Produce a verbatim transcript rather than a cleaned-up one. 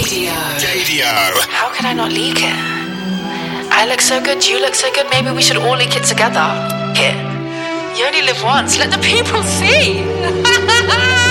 Dadio. How could I not leak it? I look so good, you look so good, maybe we should all leak it together. Here. You only live once, let the people see.